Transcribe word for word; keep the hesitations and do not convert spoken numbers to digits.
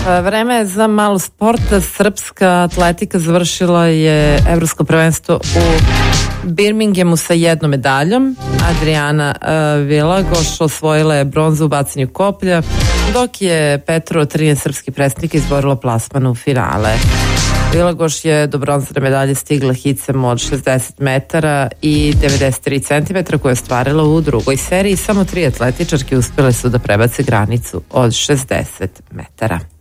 Vreme je za malo sporta. Srpska atletika završila je evropsko prvenstvo u Birminghamu sa jednom medaljom. Adriana uh, Vilagoš osvojila je bronzu u bacanju koplja, dok je Petro Trine, srpski predstavnik, izborila plasman u finale. Vilagoš je do bronzane medalje stigla hicem od šezdeset metara i devedeset tri centimetra koje je ostvarila u drugoj seriji. Samo tri atletičarke uspjele su da prebace granicu od šezdeset metara.